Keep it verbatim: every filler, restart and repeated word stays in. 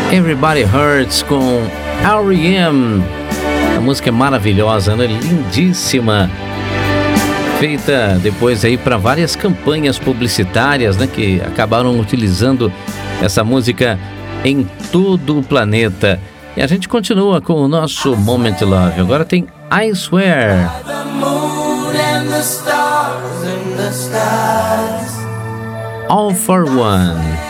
Everybody Hurts com R E M. A música é maravilhosa, né? Lindíssima. Feita depois aí para várias campanhas publicitárias, né? Que acabaram utilizando essa música em todo o planeta. E a gente continua com o nosso Moment Love. Agora tem I Swear. All for One.